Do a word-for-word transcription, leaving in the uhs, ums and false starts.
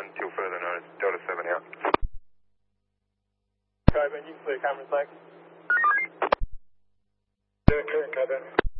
till further notice. Delta seven out. Skyban, you can clear conference line. Clear, clear, Skyban.